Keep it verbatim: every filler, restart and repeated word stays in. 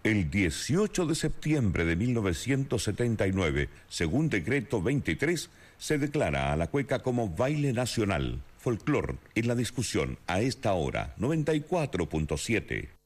El dieciocho de septiembre de mil novecientos setenta y nueve, según decreto veintitrés, se declara a la cueca como baile nacional. Folclor en la discusión a esta hora, noventa y cuatro punto siete.